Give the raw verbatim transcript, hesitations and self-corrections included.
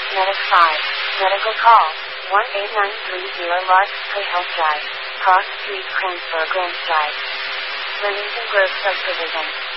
Medic five. Medical call. one eight nine three zero Lark Clay Health Drive. Cross Street, Cransburg, Randstad. Remington Grove Subdivision.